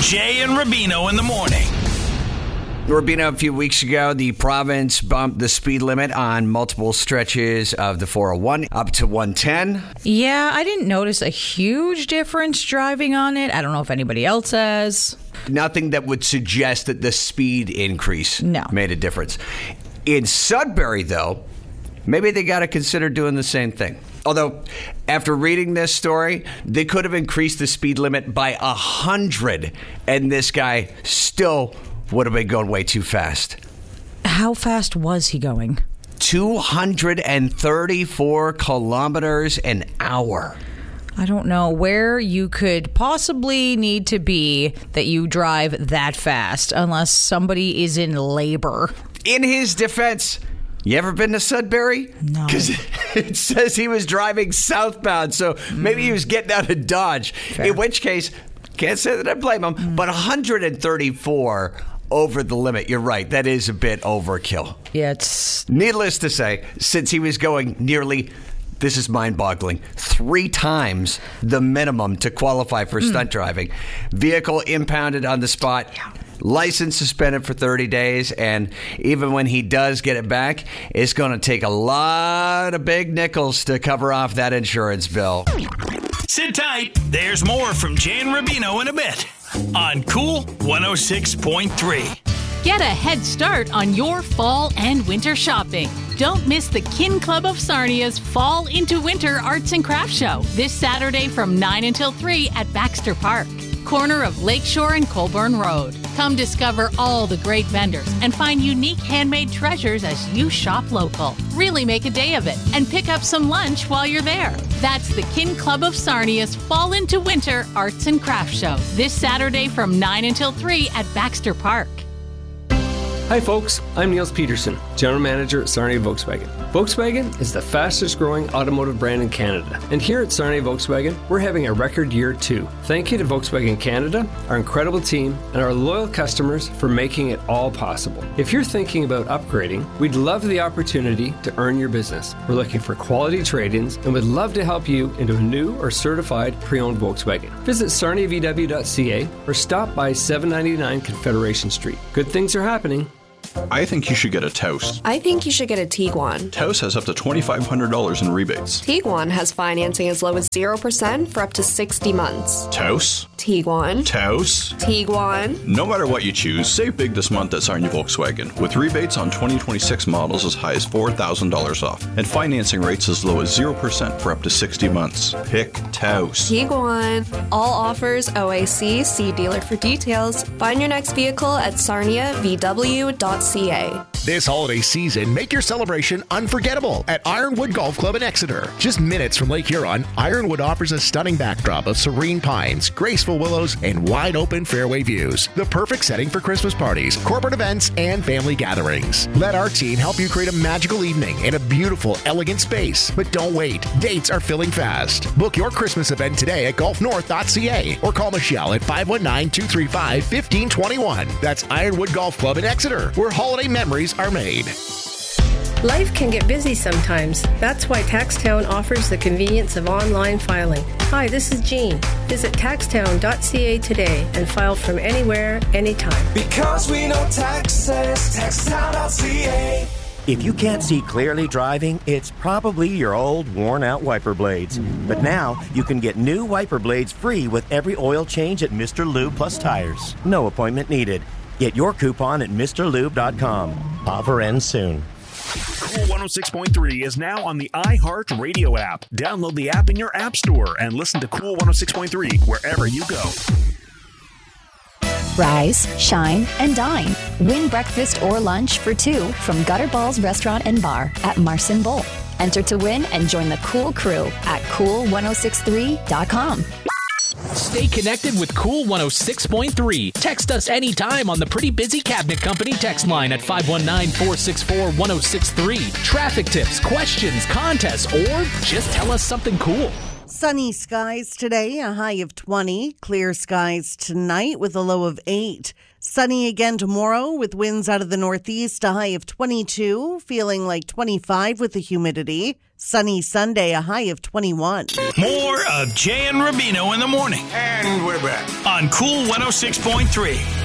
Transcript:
Jay and Rubino in the morning. Rubino, a few weeks ago, the province bumped the speed limit on multiple stretches of the 401 up to 110. Yeah, I didn't notice a huge difference driving on it. I don't know if anybody else has. Nothing that would suggest that the speed increase No. made a difference. In Sudbury, though, maybe they got to consider doing the same thing. Although, after reading this story, they could have increased the speed limit by 100, and this guy still would have been going way too fast. How fast was he going? 234 kilometers an hour. I don't know where you could possibly need to be that you drive that fast unless somebody is in labor. In his defense, you ever been to Sudbury? No. Because it says he was driving southbound, so maybe he was getting out of Dodge. Fair. In which case, can't say that I blame him, but 134 over the limit. You're right. That is a bit overkill. Yeah, it's... Needless to say, since he was going nearly, this is mind-boggling, 3 times the minimum to qualify for stunt driving, vehicle impounded on the spot, license suspended for 30 days, and even when he does get it back, it's going to take a lot of big nickels to cover off that insurance bill. Sit tight. There's more from Jay and Rubino in a bit on Cool 106.3. Get a head start on your fall and winter shopping. Don't miss the Kin Club of Sarnia's Fall into Winter Arts and Crafts Show this Saturday from 9 until 3 at Baxter Park, corner of Lakeshore and Colburn Road. Come discover all the great vendors and find unique handmade treasures as you shop local. Really make a day of it and pick up some lunch while you're there. That's the Kin Club of Sarnia's Fall into Winter Arts and Crafts Show this Saturday from 9 until 3 at Baxter Park. Hi folks, I'm Niels Peterson, General Manager at Sarnia Volkswagen. Volkswagen is the fastest growing automotive brand in Canada. And here at Sarnia Volkswagen, we're having a record year too. Thank you to Volkswagen Canada, our incredible team, and our loyal customers for making it all possible. If you're thinking about upgrading, we'd love the opportunity to earn your business. We're looking for quality trade-ins and would love to help you into a new or certified pre-owned Volkswagen. Visit sarniavw.ca or stop by 799 Confederation Street. Good things are happening. I think you should get a Taos. I think you should get a Tiguan. Taos has up to $2,500 in rebates. Tiguan has financing as low as 0% for up to 60 months. Taos? Tiguan. Taos? Tiguan. No matter what you choose, save big this month at Sarnia Volkswagen, with rebates on 2026 models as high as $4,000 off, and financing rates as low as 0% for up to 60 months. Pick Taos. Tiguan. All offers OAC. See dealer for details. Find your next vehicle at sarniavw.ca. This holiday season, make your celebration unforgettable at Ironwood Golf Club in Exeter. Just minutes from Lake Huron, Ironwood offers a stunning backdrop of serene pines, graceful willows, and wide open fairway views. The perfect setting for Christmas parties, corporate events, and family gatherings. Let our team help you create a magical evening in a beautiful, elegant space. But don't wait. Dates are filling fast. Book your Christmas event today at golfnorth.ca or call Michelle at 519-235-1521. That's Ironwood Golf Club in Exeter, where holiday memories are made. Life can get busy sometimes. That's why TaxTown offers the convenience of online filing. Hi, this is Jean. Visit taxtown.ca today and file from anywhere, anytime. Because we know taxes, taxtown.ca. If you can't see clearly driving, it's probably your old, worn-out wiper blades. But now, you can get new wiper blades free with every oil change at Mr. Lube Plus Tires. No appointment needed. Get your coupon at MrLube.com. Offer ends soon. Cool 106.3 is now on the iHeart Radio app. Download the app in your app store and listen to Cool 106.3 wherever you go. Rise, shine, and dine. Win breakfast or lunch for 2 from Gutter Balls Restaurant and Bar at Marson Bowl. Enter to win and join the cool crew at cool1063.com. Stay connected with Cool 106.3. Text us anytime on the Pretty Busy Cabinet Company text line at 519-464-1063. Traffic tips, questions, contests, or just tell us something cool. Sunny skies today, a high of 20. Clear skies tonight with a low of 8. Sunny again tomorrow with winds out of the northeast, a high of 22. Feeling like 25 with the humidity. Sunny Sunday, a high of 21. More of Jay and Rubino in the morning. And we're back On Cool 106.3.